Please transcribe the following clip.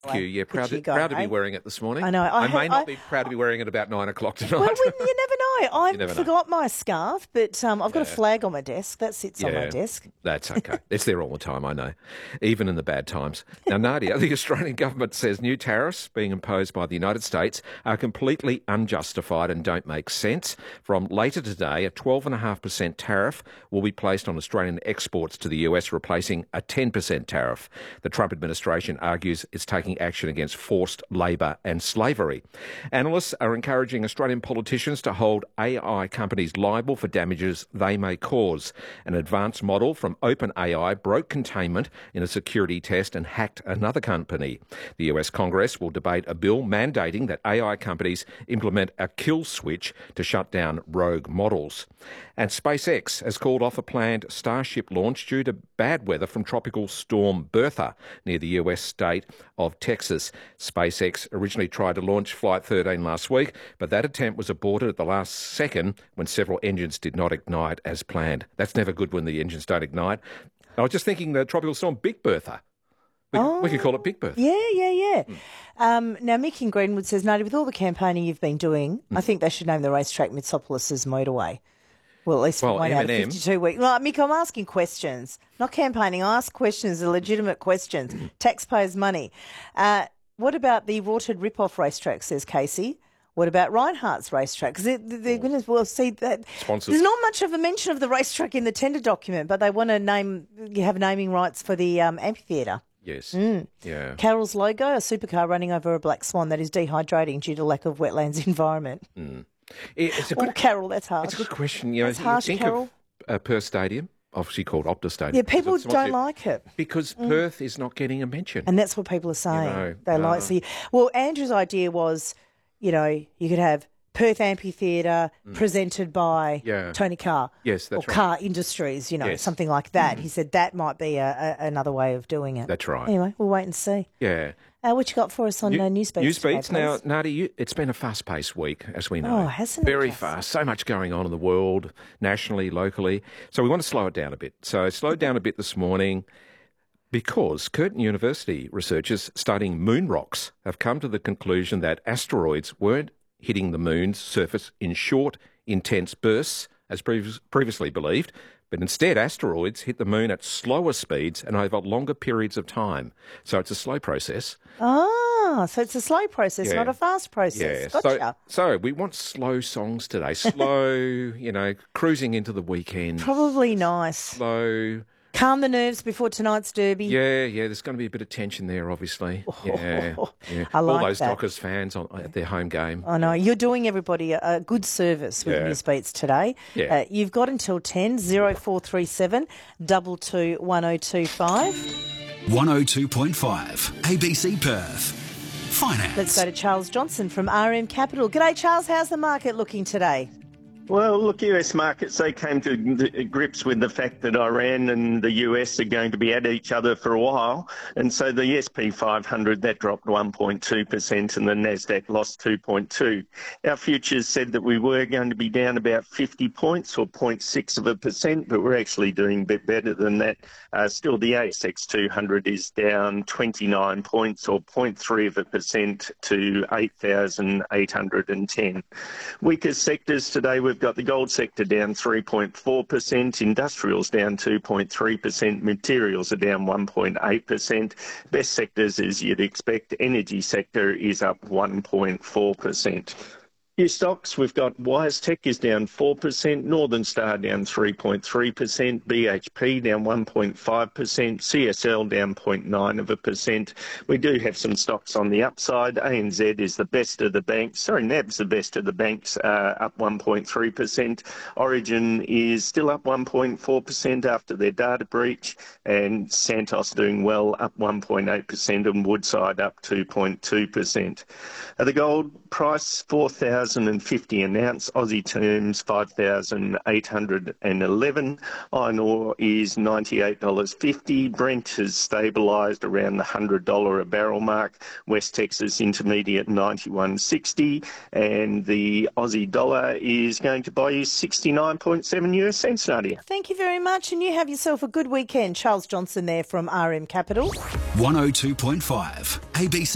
Thank you. Yeah, proud you go, to be eh? wearing it this morning. I know. I may not be proud to be wearing it about 9 o'clock tonight. Well, you never know. I never know. forgot my scarf, but I've got a flag on my desk. That sits on my desk. That's okay. It's there all the time, I know, even in the bad times. Now, Nadia, the Australian government says new tariffs being imposed by the United States are completely unjustified and don't make sense. From later today, a 12.5% tariff will be placed on Australian exports to the US, replacing a 10% tariff. The Trump administration argues it's taking action against forced labour and slavery. Analysts are encouraging Australian politicians to hold AI companies liable for damages they may cause. An advanced model from OpenAI broke containment in a security test and hacked another company. The US Congress will debate a bill mandating that AI companies implement a kill switch to shut down rogue models. And SpaceX has called off a planned Starship launch due to bad weather from Tropical Storm Bertha near the US state of Texas. SpaceX originally tried to launch Flight 13 last week, but that attempt was aborted at the last second when several engines did not ignite as planned. That's never good when the engines don't ignite. I was just thinking the Tropical Storm Big Bertha. We could call it Big Bertha. Yeah. Now, Mick in Greenwood says, Nadia, with all the campaigning you've been doing, I think they should name the racetrack Mitsopolis Motorway. Well, at least for 1 out of 52 weeks. Well, Mick, I'm asking questions, not campaigning. I ask questions, legitimate questions. Taxpayers' money. What about the rorted rip-off racetrack, says Casey? What about Reinhardt's racetrack? Because they're going to, well, see, that sponsors. There's not much of a mention of the racetrack in the tender document, but they want to have naming rights for the amphitheatre. Yes. Yeah. Carol's logo, a supercar running over a black swan that is dehydrating due to lack of wetlands environment. Carol, that's harsh. It's a good question. You know, that's harsh, think Carol. Of Perth Stadium, obviously called Optus Stadium. Yeah, people don't like it. Because Perth is not getting a mention. And that's what people are saying. They like to see. Well, Andrew's idea was, you could have Perth Amphitheatre presented by Tony Carr. Yes, that's or right. Carr Industries, something like that. He said that might be another way of doing it. That's right. Anyway, we'll wait and see. Yeah. What you got for us on Newsbeats? Newsbeats. Now, Nadia, it's been a fast-paced week, as we know. Oh, hasn't it? Very fast. So much going on in the world, nationally, locally. So we want to slow it down a bit. So slowed down a bit this morning because Curtin University researchers studying moon rocks have come to the conclusion that asteroids weren't hitting the moon's surface in short, intense bursts, as previously believed, but instead asteroids hit the moon at slower speeds and over longer periods of time. So it's a slow process. So it's a slow process, not a fast process. Yeah. Gotcha. So we want slow songs today. Slow, cruising into the weekend. Probably nice. Slow. Calm the nerves before tonight's derby. Yeah, there's going to be a bit of tension there, obviously. Yeah. I like all those that. Dockers fans at their home game. I know. You're doing everybody a good service with Newsbeats today. Yeah. You've got until 10, 0437 22 1025. 102.5 ABC Perth. Finance. Let's go to Charles Johnson from RM Capital. G'day, Charles. How's the market looking today? Well, look, US markets, they came to grips with the fact that Iran and the US are going to be at each other for a while. And so the SP 500, that dropped 1.2% and the NASDAQ lost 2.2%. Our futures said that we were going to be down about 50 points or 0.6%, but we're actually doing a bit better than that. Still, the ASX 200 is down 29 points or 0.3% to 8,810. Weaker sectors today, we've got the gold sector down 3.4%, industrials down 2.3%, materials are down 1.8%. Best sectors, as you'd expect, energy sector is up 1.4%. Few stocks, we've got WiseTech is down 4%, Northern Star down 3.3%, BHP down 1.5%, CSL down 0.9%. We do have some stocks on the upside. ANZ is the best of the banks. NAB's the best of the banks, up 1.3%. Origin is still up 1.4% after their data breach, and Santos doing well, up 1.8%, and Woodside up 2.2%. The gold price, 4,050 an ounce, Aussie terms 5,811. Iron ore is $98.50. Brent has stabilised around the $100 a barrel mark. West Texas Intermediate 91.60, and the Aussie dollar is going to buy you 69.7 US cents, Nadia. Thank you very much, and you have yourself a good weekend. Charles Johnson there from RM Capital. 102.5 ABC.